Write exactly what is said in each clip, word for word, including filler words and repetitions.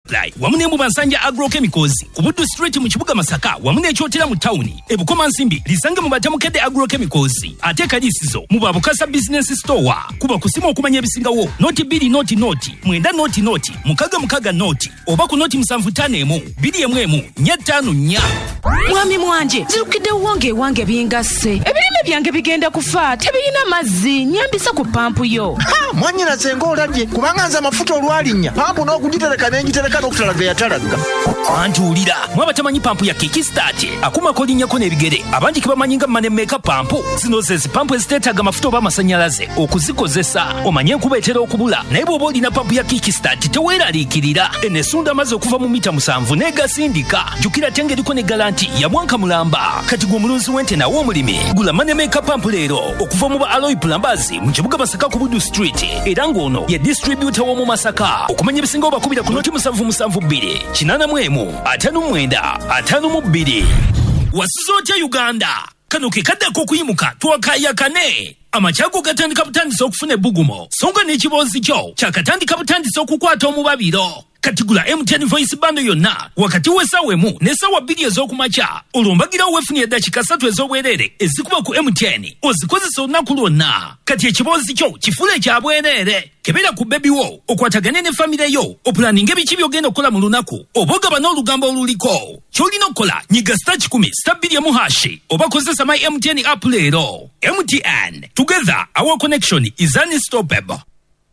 Supply wamune mu Bansanja Agrochemicals ku Buddu Street mu kibuga Masaka wamune ekyotera mu town e Bukoma Nsimbi lisange mu Batamukedde Agrochemicals ate kalisizo mu Babukasa Business Store kuba kusima okumanya ebisingawo noti bili noti noti mwenda noti noti mukaga mukaga noti oba ku noti musanvu tanemu bili emwemu nya ttaano nya. Mwami mwanje zirukidde wange wange bingase ebirime byange bigenda kufa tebirina mazzi nyambisa ku pampu yo. Ha mwanyina zengo olabye kubanga nza amafuta olwalinya pampu n'okugitereka n'engitereka n'okutalaga yatalaga. Antuulira mwaba tamanyi pampu ya Kickstart akuma kolinnyako n'ebigere abangi kibamanyi nga manemeka pampu zino ze pampu eziteetaaga amafuta oba amasanyalaze okuzikozesa omanye enkuba etera okubula naye bw'oba olina pampu ya Kickstart teweeraliikirira enesunda amaze okuva mu mita musanvu n'egasindika jjukira tengeriko ne galanti ya mwanka mulamba kati gwe omulunzi w'ente nawo omulimi gula manemeka pampu leero okuva mu ba Aloy Plumbers mu kibuga Masaka ku Buddu Street era ng'ono ye distributor w'omu Masaka okumanya ebisinga obakubira ku noti musanvu musanvu bbiri kinaana mu emu ataano mwenda ataano mu bbiri. Wasuza otya Uganda kano ke kaddako okuyimuka twakayakane amacyago gatandika butandisa okufuna ebbugumo songa n'ekiboozi kyo kyakatandika butandisa okukwata omubabiro kati gula M T N voice bando yonna wakati w'essaawa emu n'essaawa bbiri ez'okumakya olw'ombagirawo weefunye eddakiika ssatu ez'obwereere ezikuba ku M T N ozikozesa olunaku lwonna kati ekiboozi kyo kifuule ekya bwereere kebera ku bebi wo okwatagane ne famire yo opulaninga ebiki by'ogenda okukola mu lunaku oba ogaba n'olugambo oluliko ky'olina okukola nyiga star kikumi star bbiri emu hashi oba kozesa my M T N app leero. M T N, together our connection is unstoppable.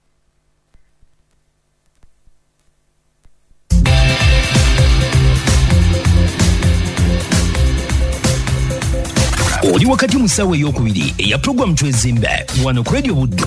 Oli wakati musawe ey'okubiri eya program Twezimbe wano ku Radio Buddu.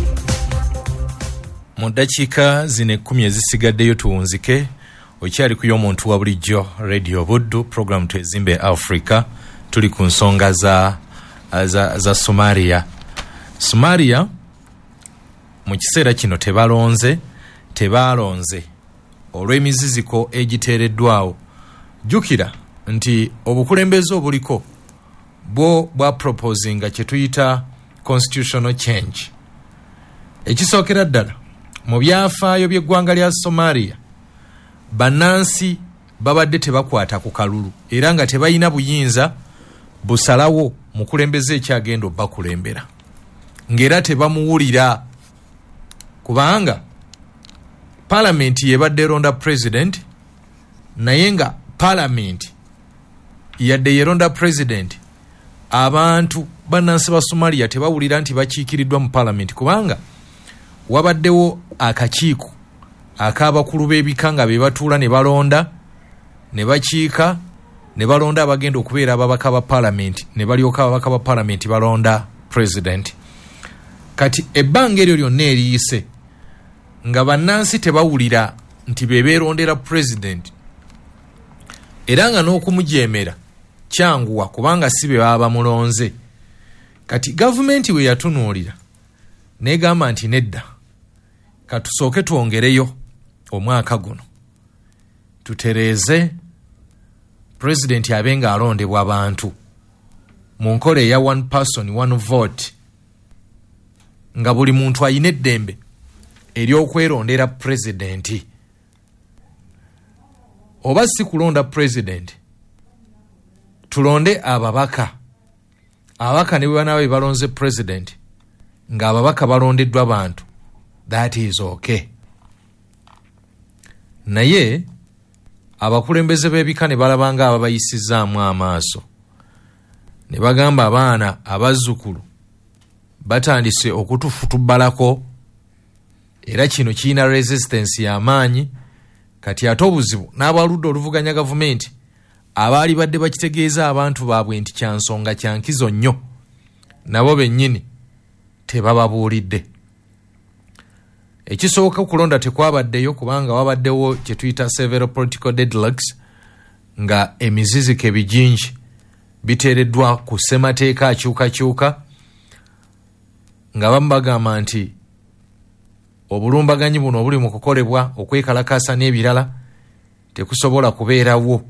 Mu ddakiika zino ekkumi ezisigaddeyo tuwunzike okyali ku y'omuntu wa bulijjo Radio Buddu program Twezimbe Africa tuli ku nsonga za za, za Somalia. Somalia mu kiseera kino tebalonze tebalonze olw'emiziziko egiteereddwawo. Jjukira nti obukulembeze obuliko bo bwa proposinga kye tuyita constitutional change. Ekisookera ddala mu byafaayo by'eggwanga lya Somalia bannansi babadde tebakwata ku kalulu era nga tebalina buyinza busalawo mukulembeze ekyagenda bakulembera ng'era tebamuwulira kubanga parliament yebadde ronda president naye nga parliament yadde yeronda president abantu bannansi ba Somalia tebawulira nti bakiikiriddwa mu parliament kubanga wabaddewo akakiiko ak'abakulu b'ebika nga be batuula ne balonda ne bakiika ne balonda abagenda okubeera ababaka ba parliament ne balyoka ababaka ba parliament balonda president. Kati ebbanga eryo lyonna eriyise nga bannansi tebawulira nti be beerondera president era nga n'okumujeemera kyanguwa kubanga si be baba mulonze. Kati gavumenti we yatunuulira negamba nti nedda katusooke twongereyo omwaka guno tutereeze president abenga alondebwa abantu mu nkola eya one person one vote nga buli muntu ayina eddembe ery'okwerondera president oba si kulonda president tulonde ababaka ababaka ne bwe banaba balonze president nga ababaka balondeddwa bantu that is okay. Naye abakulembeze b'ebika ne balabanga ababayisizaamu amaaso ne bagamba abaana abazzukulu batandise okutufutubbalako era kino kiina resistance y'amaanyi. Kati ate obuzibu n'abaludde oluvuganya gavumenti abaali badde bakitegeeza abantu baabwe nti kyansonga kyankizo nnyo nabo bennyini tebababuulidde. Ekisooka okulonda tekwabaddeyo kubanga wabaddewo kye tuyita several political deadlocks nga emiziziko ebijinji biteereddwa ku ssemateeka akyukakyuka nga bamu bagamba nti obulumbaganyi buno obuli mu kukolebwa okwekalakaasa n'ebirala tekusobola kubeerawo.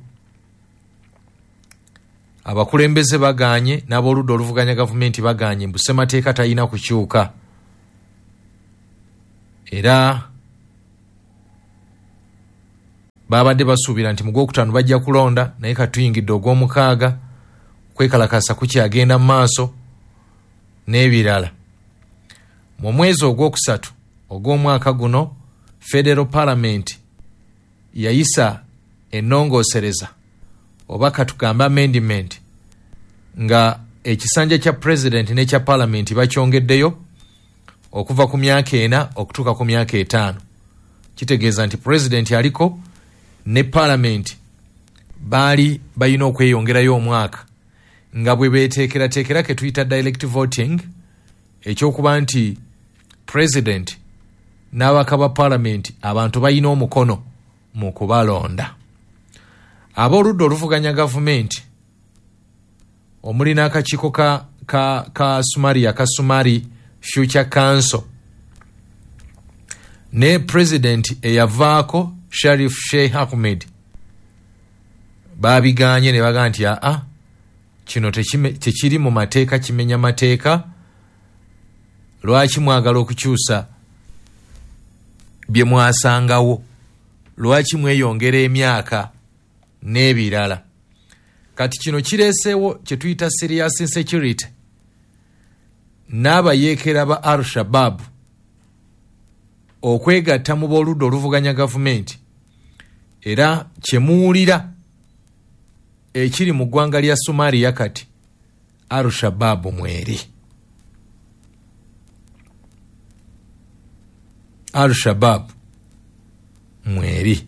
Abakulembeze baganye n'abooludda oluvuganya gavumenti baganye mbu ssemateeka talina kukyuka era babadde basuubira nti mu gwokutaano bajja kulonda naye katuyingidde ogw'omukaaga kwekalakasa kukyagenda mu maaso n'ebirala. Mu mwezi ogwokusatu ogw'omwaka guno Federal Parliament yayisa ennongoosereza oba katugamba amendment nga ekisanja kya president n'ekya parliament bakyongeddeyo okuva ku myaka ena okutuuka ku myaka etaano. Kitegeeza nti president aliko ne parliament baali balina okweyongerayo omwaka nga bwe beteekerateekera ke tuyita direct voting, ekyokuba nti president n'abaka ba parliament abantu balina omukono mu kubalonda. Ab'oludda oluvuganya gavumenti omuli n'akakiiko ka, ka, ka Somalia ka Somali Future Council ne president eyavaako Sharif Sheikh Ahmed babiganye ne baga nti aa kino tekiri mu mateeka, kimenya mateeka. Lwaki mwagala okukyusa bye mwasangawo? Lwaki mweyongera emyaka n'ebirala? Kati kino kireeseewo kye tuyita serious insecurity. N'abayeekera ba Al-Shabaab okwegatta mu b'oludda oluvuganya gavumenti, era kye muwulira ekiri mu ggwanga lya Somalia kati Al-Shabaab mweri. Al-Shabaab mweri.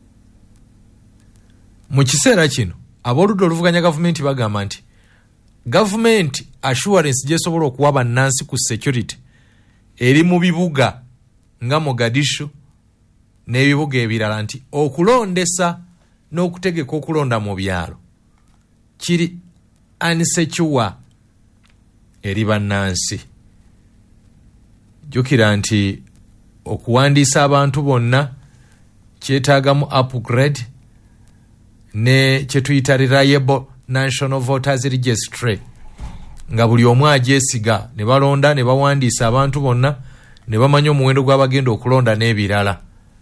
Mu kiseera kino ab'oludda oluvuganya gavumenti bagamba nti gavumenti assurance gyesobola okuwa bannansi ku security eri mu bibuga nga Mogadishu n'ebibuga ebirala nti okulondesa n'okutegeka okulonda mu byalo kiri unsecure eri bannansi. Jjukira nti okuwandiisa abantu bonna kyetaagamu upgrade ne kyetuyita reliable national voters registry, nga buli omu agyesiga ne balonda ne bawandiisa abantu bonna ne bamanya omuwendo gw'abagenda okulonda n'ebirala.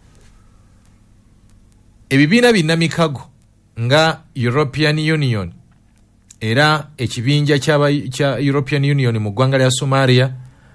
Ebibiina binnamikago nga European Union era ekibinja kya European Union mu ggwanga lya Somalia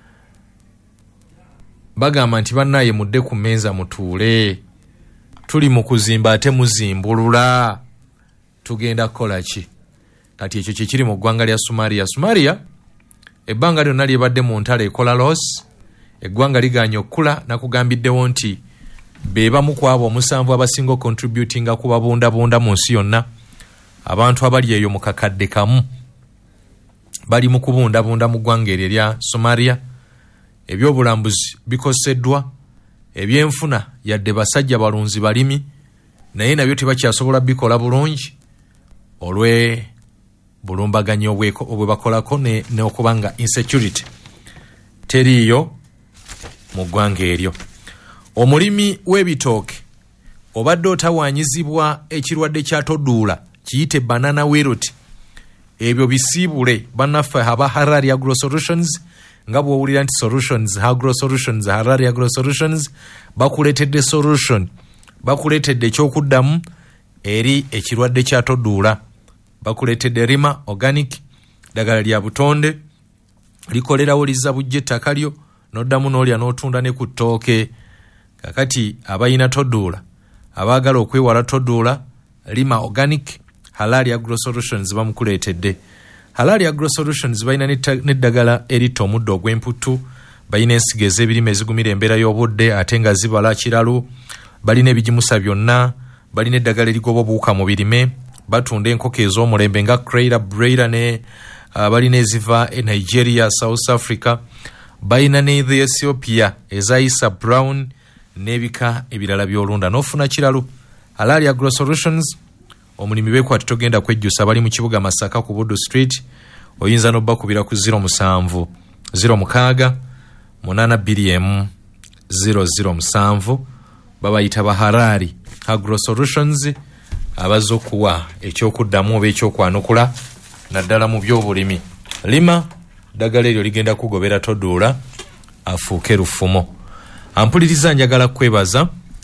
bagamba nti bannaye mudde ku mmeeza mutuule, tuli mu kuzimba ate muzimbulula, tugenda kukola ki? Kati ekyo kye kiri mu ggwanga lya Somalia. Somalia ebbanga lyonna lyebadde mu ntalo ekola loss, eggwanga liganya okukula, nakugambiddewo nti be bamu ku abo omusanvu abasinga contributinga ku babundabunda mu nsi yonna. Abantu abali eyo mu kakadde kamu bali mu kubundabunda mu ggwanga eryo lya Somalia. Ebyobulambuzi bikoseddwa, ebyenfuna yadde basajja balunzi balimi naye nabyo tebakyasobola bikola bulungi olwe bulumbaganyo obwe bakolako n'okuba nga insecurity teriiyo mu ggwanga eryo. Omulimi w'ebitooke obadde otawaanyizibwa ekirwadde kya toduula kiyite banana wilt, ebyo bisiibule bannaffe aba Harari Agro Solutions. Nga bw'owulira nti solutions, Agro Solutions, Harari Agro Solutions bakuleetedde solution, bakuleetedde ekyokuddamu eri ekirwadde kya toduula. Bakuleetedde Rima Organic, ddagala lya butonde likolerawo liza bujja ettaka lyo n'oddamu n'olya n'otunda ne ku ttooke. Kakati abayina toduula, abaagala okwewala toduula, Rima Organic, Harari Agro Solutions bamukuleetedde. Harari Agro Solutions balina n'eddagala erita omuddo ogw'emputtu, balina ensigo ez'ebirime ezigumira embeera y'obudde ate nga zibala kiralu, balina ebigimusa byonna, balina eddagala erigoba obuwuka mu birime, batunda enkoko ez'omulembe nga Creator, Brailler ne uh, balina eziva e Nigeria, South Africa, balina ne Ethiopia eza Isa Brown n'ebika ebirala by'olunda n'ofuna kiralu. Harari Agro Solutions omulimi beekwati togenda kwejjusa, bali mu kibuga Masaka ku Buddu Street. Oyinza n'obbakubira ku zero musanvu zero mukaaga munaana bbiri emu zero zero musanvu. Babayita ba Harari Agro Solutions abazze okuwa ekyokuddamu oba ekyokwanukula naddala mu by'obulimi. Lima ddagala eryo ligenda kugobera toduula afuuke lufumo. Ampuliriza njagala kwebaza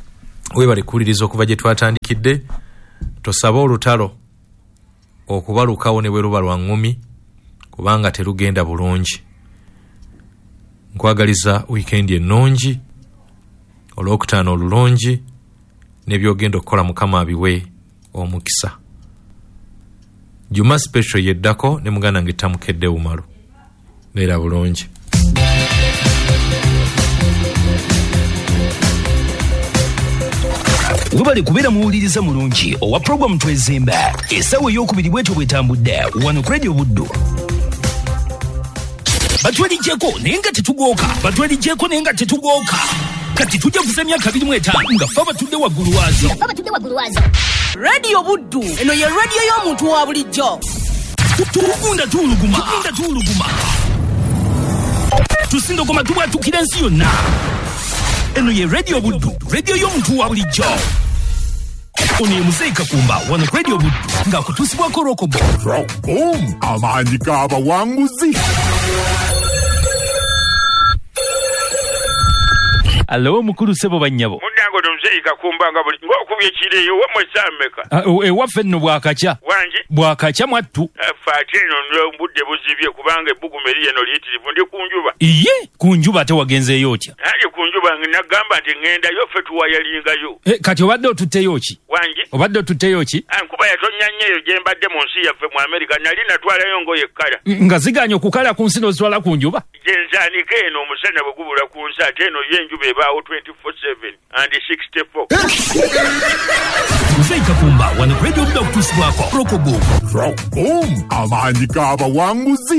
webale kuwuliriza okuva gye twatandikidde. Tosaba olutalo okubalukawo ne bwe luba lwa ŋŋumi kubanga terugenda bulungi. Nkwagaliza weekend ennungi, olwokutaano olulungi, n'ebyogenda okukola Mukama abiwe omukisa. Juma special yeddako ne muganda nge tamukedde umalu. Beera bulungi. Webale kubeera muwuliriza mulungi owa program Twezimba. Essaawa ey'okubiri bwetyo bwetambudde wano ku Radio Buddu. Batwaligyeko naye nga tetugooka. Batwaligyeko naye nga tetugooka. Kati tujja kuza emyaka abiri mu etaano nga ffe abatudde waggulu waazo. Radio Buddu eno ye radio y'omuntu wa bulijjo. Tugunda tuuluguma. Tugunda tuuluguma. Tusindogoma tubwatukira ensi yonna. Eno ye Radio Buddu, radio y'omuntu wa bulijjo. Ono ye Muzeyi Kakumba wano ku Radio Buddu ng'akutuusibwako Rokobo. Rokom, amaanyi g'abawanguzi. Alo mukulu sebo bannyabo. Mundango Muzeyi Kakumba nga buli ng'okubye kireeyo wamwe sammeka. Ewaffe nno bwakakya. Wangi? Bwakakya mwattu. Fate eno n'obudde buzibye kubanga ebbugumu eno liyitirivu ndi ku njuba. Iye ku njuba ate wagenzeeyo otya? Ali ku njuba nagamba nti ŋŋendayo ffe tuwayalingayo. Kati obadde otutteyo ki? Wangi? Obadde otutteyo ki? Nkuba yatonnya nnyo eyo gye mbadde mu nsi yaffe mu Amerika nali natwalayo ngoye kkala. Nga ziganya okukala ku nsi n'ozitwala ku njuba? Gye nzaanika eno omusana bwe gubula ku nsi ate eno y'enjuba ebaawo twenty-four seven and sixty-four. Muzeyi Kakumba wano ku Radio Buddu okutuusibwako Rokobo. Rokom, amaanyi g'abawanguzi.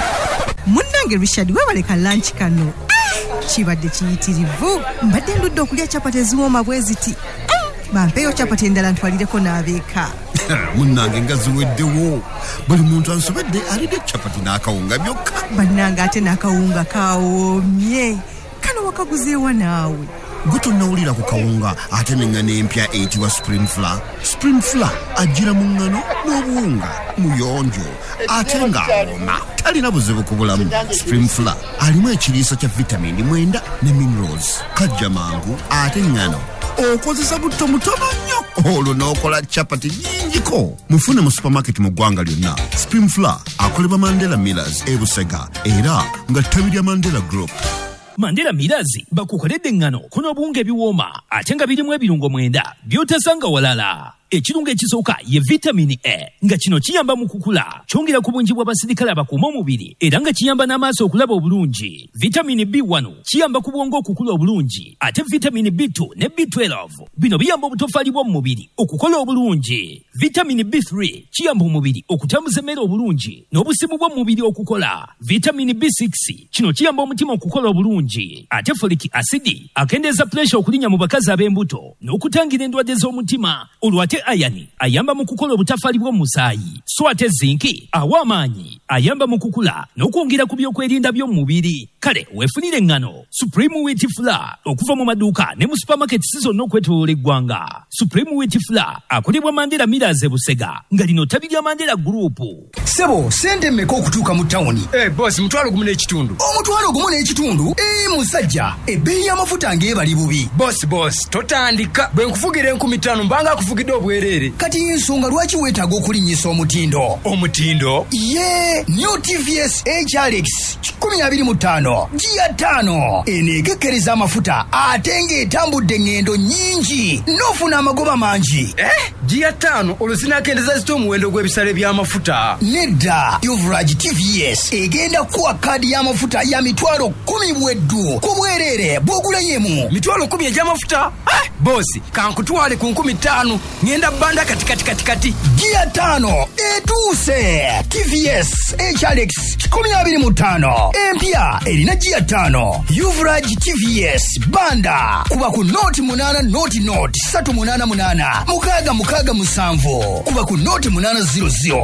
Munnange Richard webaleka lunch kano. Kibadde kiyitirivu. Mbadde ndudde okulya capati eziwooma bwe ziti. Bampeeyo capati endala ntwalireko n'abeeka. Munnange nga ziweddewo. Buli muntu ansobedde alidde capati n'akawunga byokka. Bannange ate n'akawunga kawoomye. Kano wakaguzeewa naawe. Gwe tonnawulira ku kawunga ate n'eŋŋano empya eyitibwa Spring Flour. Spring Flour ajjira mu ŋŋano n'obuwunga muyonjo ate ng'awoma talina buzibu ku bulamu. Spring Flour alimu ekiriisa kya vitamini mwenda ne minerals. Kajja mangu ate ŋŋano okozesa butto mutono nnyo olwo n'okola capati nnyingiko. Mufune mu supermarket mu ggwanga lyonna. Spring Flour akolebwa Mandela Millers e Busega era nga ttabi lya Mandela Group. Mandela Millers bakukoledde eŋŋano kuno obuwunga ebiwooma ate nga birimu ebirungo mwenda by'otasanga walala. Ekirungo ekisooka ye vitamini A nga kino kiyamba mu kukula, kyongera ku bungi bw'abasirikale abakuuma omubiri era nga kiyamba n'amaaso okulaba obulungi. Vitamini B one kiyamba ku bwongo okukula obulungi ate vitamini B two ne B twelve bino biyamba obutofaali bw'omu mubiri okukola obulungi. Vitamini B three kiyamba omubiri okutambuza emmere obulungi n'obusimu bw'omu mubiri okukola. Vitamini B six kino kiyamba omutima okukola obulungi ate folic acid akendeeza pressure okulinnya mu bakazi ab'embuto n'okutangira endwadde z'omutima. Olwate ayani ayamba mu kukola obutafaali bw'omu musaayi so ate zinki awa amaanyi ayamba mu kukula n'okwongera ku byokwerinda by'omu mubiri. Kale weefunire eŋŋano Supreme Wheat Flour okuva mu maduuka ne mu supermarket zonna okwetooloola eggwanga. Supreme Wheat Flour akolebwa Mandela Millers e Busega nga lino ttabi lya Mandela Group. Sebo sente mmeka okutuuka mu tawuni? Eh boss mutwalo gumu n'ekitundu. Omutwalo gumu n'ekitundu? Eh musajja ebbeeyi y'amafuta ng'ebali bubi. Boss boss totandika bwe nkufugira enkumi ttaano mbanga akufugidde obwerere. Kati ensonga lwaki weetaaga okulinnyisa omutindo? Omutindo? Ye New T V S H R X kikumi abiri mu ttaano giya ttaano eneekekkereza amafuta ate ng'etambudde ngendo nnyingi n'ofuna amagoba mangi. Eh giya ttaano olwo zinaakendeza zita omuwendo gw'ebisale by'amafuta. Nedda Uvrage T V S egenda kuwa kaadi y'amafuta ya mitwalo kumi bweddu ku bwereere bw'ogulanyemu. Mitwalo kumi egy'amafuta? Eh bosi kankutwale ku nkumi ttaano ngenda banda kati kati kati kati. Giya ttaano etuuse. T V S H R X kikumi abiri mu ttaano empya erina giya ttaano. Uvrage T V S banda kuba ku noti munaana noti noti ssatu munaana munaana mukaaga mukaaga musanvu kuba ku noti munaana zero zero